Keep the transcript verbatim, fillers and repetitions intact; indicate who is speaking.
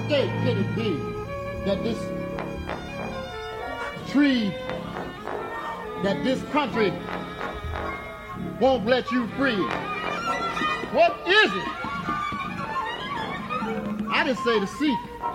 Speaker 1: mistake can it be that this tree, that this country won't let you free? What is it? I didn't say the secret.